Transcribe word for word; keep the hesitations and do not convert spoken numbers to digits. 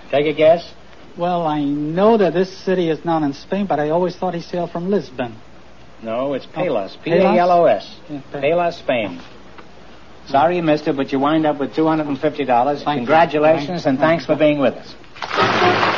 Take a guess. Well, I know that this city is not in Spain, but I always thought he sailed from Lisbon. No, it's Palos. Oh, P A L O S. Yeah, Palos, Spain. Sorry you missed it, but you wind up with two hundred fifty dollars. Thank Congratulations, you. and thanks for being with us.